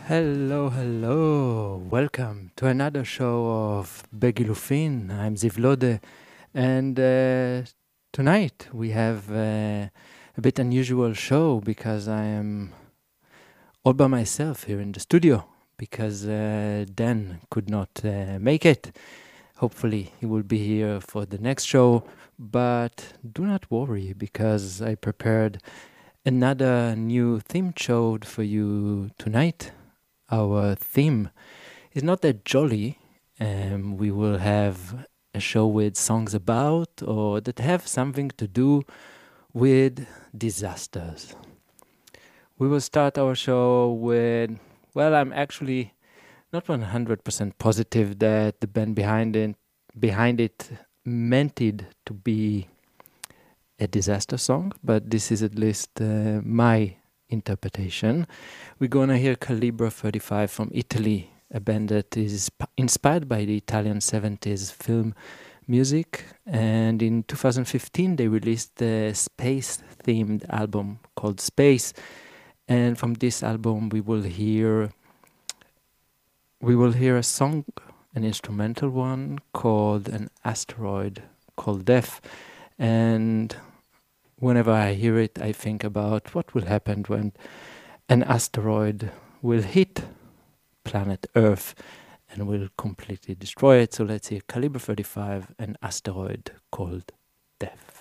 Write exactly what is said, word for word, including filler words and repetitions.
Hello, hello. Welcome to another show of Begilufin. I'm Zivlode, and uh, tonight we have uh, a bit unusual show because I am all by myself here in the studio because uh, Dan could not uh, make it. Hopefully, he will be here for the next show, but do not worry because I prepared another new theme show for you tonight. Our theme is not that jolly. Um, we will have a show with songs about or that have something to do with disasters. We will start our show with, well, I'm actually not one hundred percent positive that the band behind it, behind it meant it to be a disaster song, but this is at least uh, my interpretation. We're gonna hear Calibra thirty-five from Italy, a band that is p- inspired by the Italian seventies film music. And in two thousand fifteen, they released a space-themed album called Space. And from this album, we will hear we will hear a song, an instrumental one called "An Asteroid Called Death." And whenever I hear it, I think about what will happen when an asteroid will hit planet Earth and will completely destroy it. So let's hear Caliber thirty-five, an asteroid called Death.